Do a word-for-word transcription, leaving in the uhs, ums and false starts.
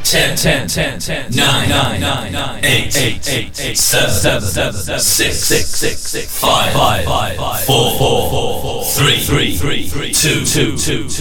ten, ten, ten, ten, nine, nine, nine, nine, eight, eight, eight, eight, seven, seven, six, six, six, five, five, four, four, three, three, two, two, two.